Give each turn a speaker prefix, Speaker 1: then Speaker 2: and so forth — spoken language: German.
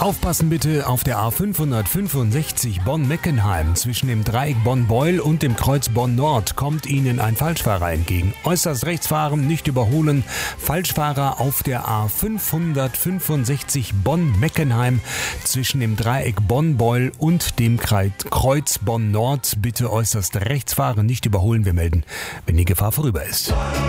Speaker 1: Aufpassen bitte, auf der A565 Bonn-Meckenheim zwischen dem Dreieck Bonn-Beul und dem Kreuz Bonn-Nord kommt Ihnen ein Falschfahrer entgegen. Äußerst rechts fahren, nicht überholen. Falschfahrer auf der A565 Bonn-Meckenheim zwischen dem Dreieck Bonn-Beul und dem Kreuz Bonn-Nord. Bitte äußerst rechts fahren, nicht überholen. Wir melden, wenn die Gefahr vorüber ist.